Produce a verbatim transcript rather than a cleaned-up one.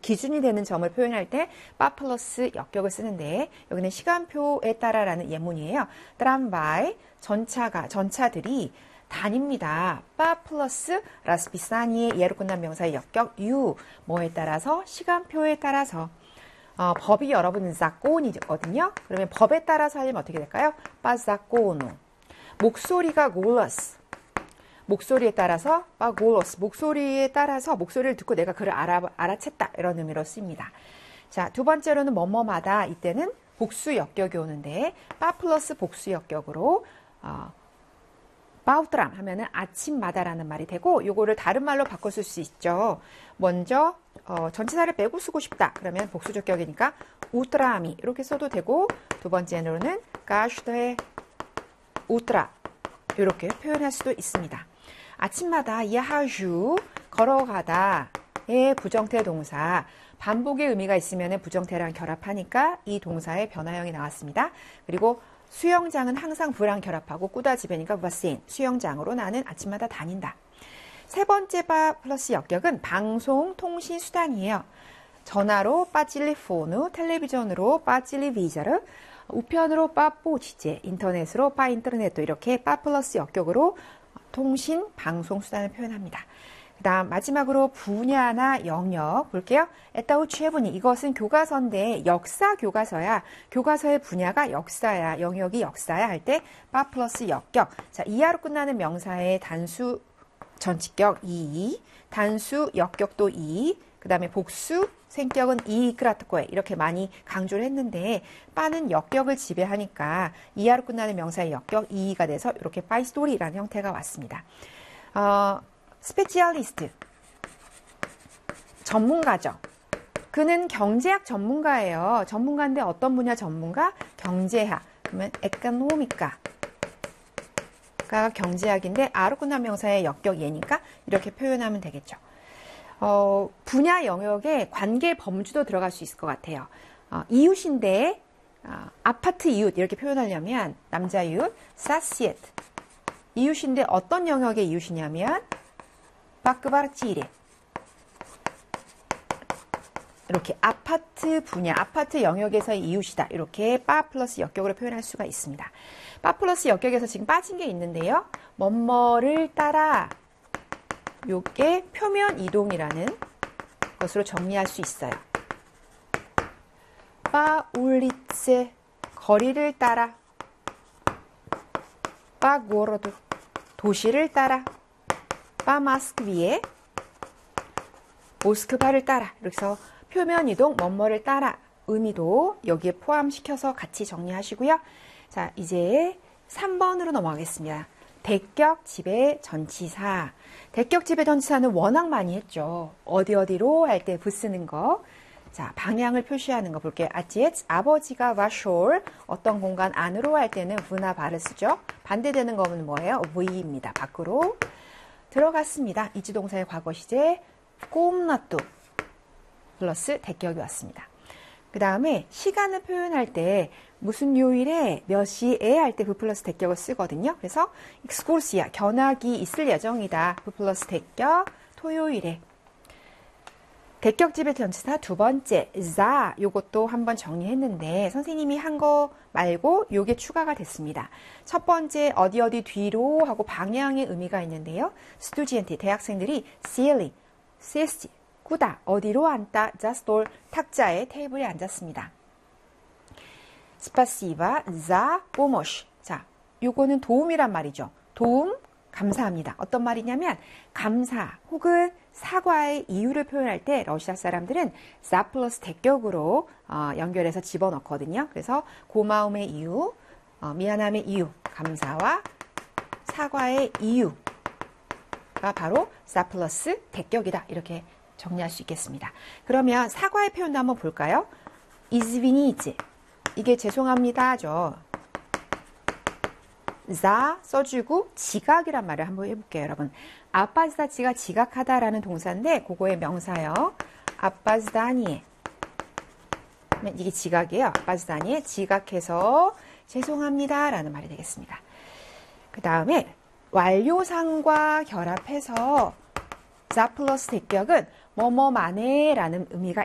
기준이 되는 점을 표현할 때 빠 플러스 역격을 쓰는데 여기는 시간표에 따라라는 예문이에요. tramvai, 전차가, 전차들이 다닙니다. 빠 플러스 라스피사니의 예로 끝난 명사의 역격 유, 뭐에 따라서? 시간표에 따라서. 어, 법이 여러분 자꼬니거든요. 그러면 법에 따라서 하려면 어떻게 될까요? 빠 자꼬노. 목소리가 골러스. 목소리에 따라서 빠 골러스. 목소리에 따라서 목소리를 듣고 내가 그를 알아, 알아챘다. 이런 의미로 씁니다. 자, 두 번째로는 뭐뭐마다 이때는 복수 역격이 오는데 빠 플러스 복수 역격으로 어, 바우트람 하면은 아침마다라는 말이 되고 요거를 다른 말로 바꿔 쓸 수 있죠. 먼저 어, 전치사를 빼고 쓰고 싶다. 그러면 복수적격이니까 우트라미 이렇게 써도 되고 두 번째로는 가슈더의 우트라 이렇게 표현할 수도 있습니다. 아침마다 야하주 걸어가다의 부정태 동사 반복의 의미가 있으면 부정태랑 결합하니까 이 동사의 변화형이 나왔습니다. 그리고 수영장은 항상 부랑 결합하고 꾸다지배니까 바센 수영장으로 나는 아침마다 다닌다. 세 번째 바 플러스 역격은 방송 통신 수단이에요. 전화로 빠찔리포누, 텔레비전으로 빠찔리비자르, 우편으로 빠뽀지제, 인터넷으로 빠인터넷도 이렇게 바 플러스 역격으로 통신 방송 수단을 표현합니다. 그 다음 마지막으로 분야나 영역 볼게요. 에따우 취해보니 이것은 교과서인데 역사 교과서야. 교과서의 분야가 역사야. 영역이 역사야 할 때 바 플러스 역격. 자, 이하로 끝나는 명사의 단수 전치격 이, 단수 역격도 이, 그 다음에 복수 생격은 이 크라트코에 이렇게 많이 강조를 했는데 빠는 역격을 지배하니까 이하로 끝나는 명사의 역격 이가 돼서 이렇게 빠이스토리라는 형태가 왔습니다. 어, 스페циал리스트 전문가죠. 그는 경제학 전문가예요. 전문가인데 어떤 분야 전문가? 경제학. 그러면 에코노미카. 가 경제학인데 아로 끝난 명사의 역격 예니까 이렇게 표현하면 되겠죠. 어, 분야 영역에 관계 범주도 들어갈 수 있을 것 같아요. 어, 이웃인데 어, 아파트 이웃 이렇게 표현하려면 남자 이웃 사시에트. 이웃인데 어떤 영역의 이웃이냐면 바크바르치레. 이렇게 아파트 분야, 아파트 영역에서의 이웃이다. 이렇게 빠 플러스 역격으로 표현할 수가 있습니다. 빠 플러스 역격에서 지금 빠진 게 있는데요. 뭐뭐를 따라 요게 표면 이동이라는 것으로 정리할 수 있어요. 빠 울리체 거리를 따라 빠 고로도 도시를 따라 빠 마스크비에 모스크바를 따라 이렇게 해서 표면 이동 뭐뭐를 따라 의미도 여기에 포함시켜서 같이 정리하시고요. 자, 이제 삼 번으로 넘어가겠습니다. 대격 지배 전치사. 대격 지배 전치사는 워낙 많이 했죠. 어디 어디로 할 때 부쓰는 거. 자, 방향을 표시하는 거 볼게요. 아찌에츠 아버지가 와쇼 어떤 공간 안으로 할 때는 브나 바를 쓰죠. 반대되는 거는 뭐예요? v입니다. 밖으로 들어갔습니다. 이지동사의 과거 시제 꼼나뚜 플러스 대격이 왔습니다. 그 다음에 시간을 표현할 때 무슨 요일에 몇 시에 할 때 V 플러스 대격을 쓰거든요. 그래서 익스콜시아 견학이 있을 예정이다. V 플러스 대격 토요일에. 대격 지배 전치사 두 번째 자 요것도 한번 정리했는데 선생님이 한 거 말고 요게 추가가 됐습니다. 첫 번째 어디 어디 뒤로 하고 방향의 의미가 있는데요. 스튜디엔트 대학생들이 시엘리 시에스티 꾸다 어디로 앉다 자스톨 탁자에 테이블에 앉았습니다. 스파시바 자 포모시. 자, 요거는 도움이란 말이죠. 도움 감사합니다. 어떤 말이냐면 감사 혹은 사과의 이유를 표현할 때 러시아 사람들은 자 플러스 대격으로 어, 연결해서 집어넣거든요. 그래서 고마움의 이유, 어, 미안함의 이유, 감사와 사과의 이유가 바로 자 플러스 대격이다. 이렇게 정리할 수 있겠습니다. 그러면 사과의 표현도 한번 볼까요? 이즈비니치. 이게 죄송합니다죠. 자 써주고 지각이란 말을 한번 해볼게요. 여러분. 아빠즈다치가 지각하다라는 동사인데 그거의 명사요. 아빠즈다니에. 이게 지각이에요. 아빠즈다니에 지각해서 죄송합니다라는 말이 되겠습니다. 그 다음에 완료상과 결합해서 자 플러스 대격은 뭐뭐만에라는 의미가